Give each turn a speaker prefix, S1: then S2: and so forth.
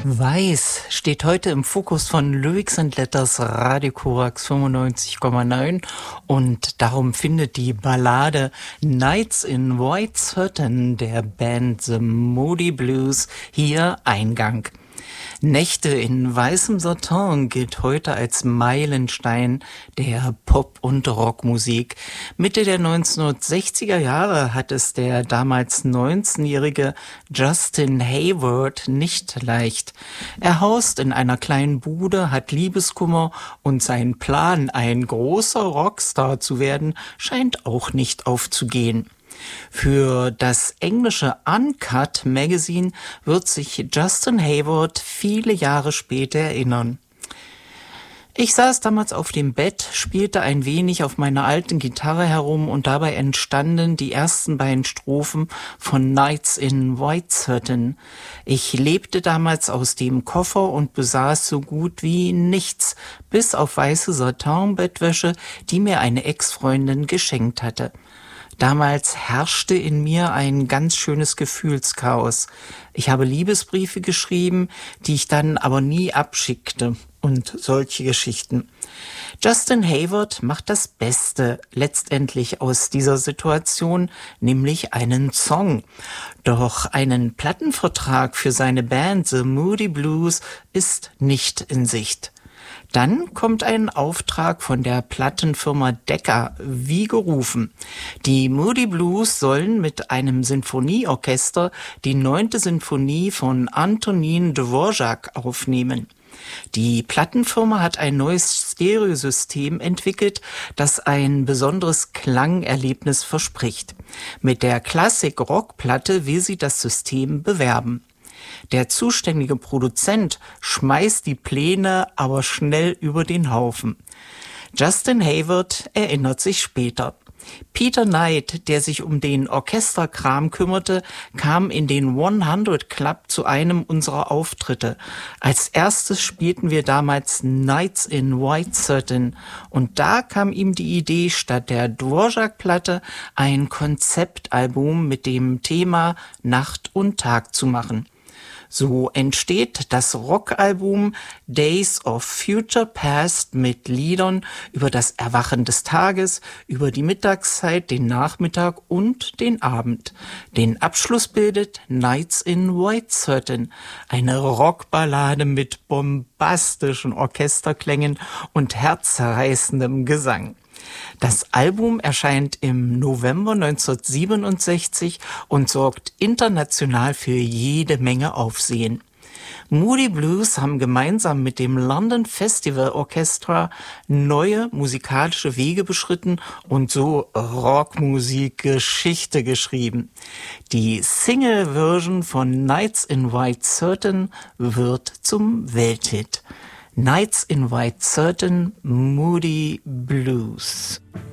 S1: Weiß steht heute im Fokus von Lyrics and Letters Radio Korax 95,9 und darum findet die Ballade Nights in White Satin der Band The Moody Blues hier Eingang. Nächte in weißem Satin gilt heute als Meilenstein der Pop- und Rockmusik. Mitte der 1960er Jahre hat es der damals 19-jährige Justin Hayward nicht leicht. Er haust in einer kleinen Bude, hat Liebeskummer und sein Plan, ein großer Rockstar zu werden, scheint auch nicht aufzugehen. Für das englische Uncut Magazine wird sich Justin Hayward viele Jahre später erinnern. Ich saß damals auf dem Bett, spielte ein wenig auf meiner alten Gitarre herum und dabei entstanden die ersten beiden Strophen von Nights in White Satin. Ich lebte damals aus dem Koffer und besaß so gut wie nichts, bis auf weiße Satin-Bettwäsche, die mir eine Ex-Freundin geschenkt hatte. Damals herrschte in mir ein ganz schönes Gefühlschaos. Ich habe Liebesbriefe geschrieben, die ich dann aber nie abschickte und solche Geschichten. Justin Hayward macht das Beste letztendlich aus dieser Situation, nämlich einen Song. Doch einen Plattenvertrag für seine Band The Moody Blues ist nicht in Sicht. Dann kommt ein Auftrag von der Plattenfirma Decca, wie gerufen. Die Moody Blues sollen mit einem Sinfonieorchester die 9. Sinfonie von Antonin Dvorak aufnehmen. Die Plattenfirma hat ein neues Stereosystem entwickelt, das ein besonderes Klangerlebnis verspricht. Mit der Klassik-Rock-Platte will sie das System bewerben. Der zuständige Produzent schmeißt die Pläne aber schnell über den Haufen. Justin Hayward erinnert sich später. Peter Knight, der sich um den Orchesterkram kümmerte, kam in den 100 Club zu einem unserer Auftritte. Als erstes spielten wir damals Nights in White Satin und da kam ihm die Idee, statt der Dvorak-Platte ein Konzeptalbum mit dem Thema Nacht und Tag zu machen. So entsteht das Rockalbum Days of Future Past mit Liedern über das Erwachen des Tages, über die Mittagszeit, den Nachmittag und den Abend. Den Abschluss bildet Nights in White Satin, eine Rockballade mit bombastischen Orchesterklängen und herzreißendem Gesang. Das Album erscheint im November 1967 und sorgt international für jede Menge Aufsehen. Moody Blues haben gemeinsam mit dem London Festival Orchestra neue musikalische Wege beschritten und so Rockmusik-Geschichte geschrieben. Die Single-Version von Nights in White Satin wird zum Welthit. Nights in White Satin, Moody Blues.